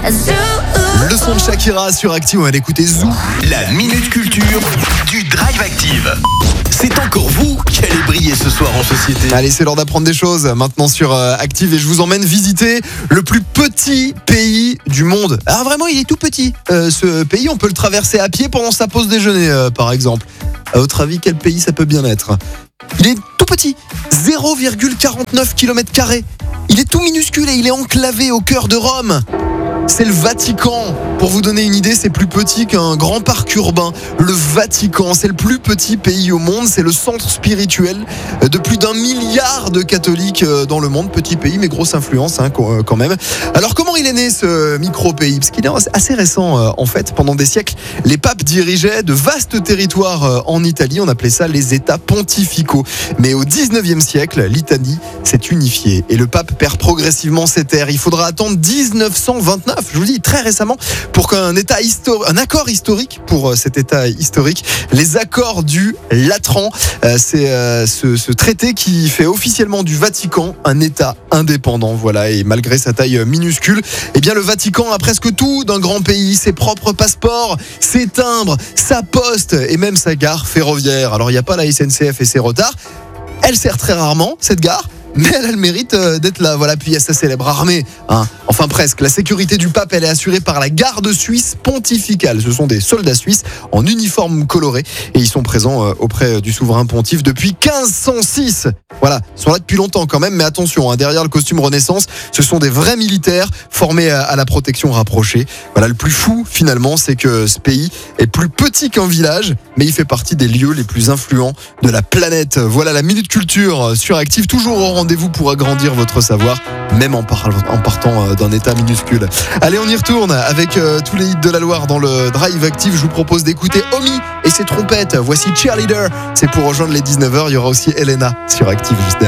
Le son de Shakira sur Active, on va l'écouter Zou. La Minute Culture du Drive Active. C'est encore vous qui allez briller ce soir en société. Allez, c'est l'heure d'apprendre des choses maintenant sur Active et je vous emmène visiter le plus petit pays du monde. Ah vraiment, il est tout petit. Ce pays, on peut le traverser à pied pendant sa pause déjeuner par exemple. À votre avis, quel pays ça peut bien être ? Il est tout petit, 0,49 km². Il est tout minuscule et il est enclavé au cœur de Rome. C'est le Vatican. Pour vous donner une idée, c'est plus petit qu'un grand parc urbain. Le Vatican, c'est le plus petit pays au monde. C'est le centre spirituel de plus d'1 milliard de catholiques dans le monde. Petit pays, mais grosse influence quand même. Alors comment il est né ce micro-pays ? Parce qu'il est assez récent en fait. Pendant des siècles, les papes dirigeaient de vastes territoires en Italie. On appelait ça les États pontificaux. Mais au 19e siècle, l'Italie s'est unifiée. Et le pape perd progressivement ses terres. Il faudra attendre 1929. Je vous dis très récemment, pour qu'un accord historique pour cet État historique, les accords du Latran, c'est ce traité qui fait officiellement du Vatican un État indépendant. Voilà, et malgré sa taille minuscule, eh bien le Vatican a presque tout d'un grand pays, ses propres passeports, ses timbres, sa poste et même sa gare ferroviaire. Alors il n'y a pas la SNCF et ses retards, elle sert très rarement cette gare. Mais elle a le mérite d'être là. Voilà, puis il y a sa célèbre armée. Enfin presque. La sécurité du pape, elle est assurée par la garde suisse pontificale. Ce sont des soldats suisses en uniforme coloré. Et ils sont présents auprès du souverain pontife depuis 1506. Voilà, ils sont là depuis longtemps quand même. Mais attention, derrière le costume Renaissance, ce sont des vrais militaires formés à la protection rapprochée. Voilà, le plus fou finalement, c'est que ce pays est plus petit qu'un village, mais il fait partie des lieux les plus influents de la planète. Voilà la Minute Culture sur Active, toujours au rendez-vous pour agrandir votre savoir, même en partant d'un état minuscule. Allez, on y retourne avec tous les hits de la Loire dans le Drive Active. Je vous propose d'écouter Omi et ses trompettes. Voici Cheerleader. C'est pour rejoindre les 19h. Il y aura aussi Elena sur Active juste derrière.